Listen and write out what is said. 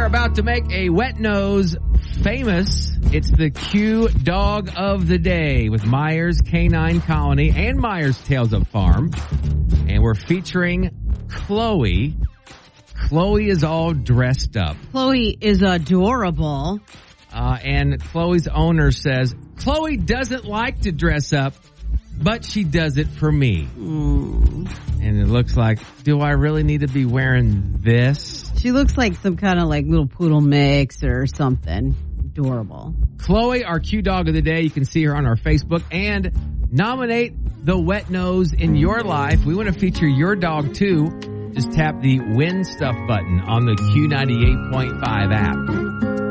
are about to make a wet nose famous. It's the Q Dog of the Day with Myers Canine Colony and Myers Tails Up Farm. And we're featuring Chloe. Chloe is all dressed up. Chloe is adorable. And Chloe's owner says, Chloe doesn't like to dress up, but she does it for me. And it looks like, do I really need to be wearing this? She looks like some kind of like little poodle mix or something. Adorable. Chloe, our Q Dog of the Day. You can see her on our Facebook and nominate the wet nose in your life. We want to feature your dog too. Just tap the Win Stuff button on the Q98.5 app.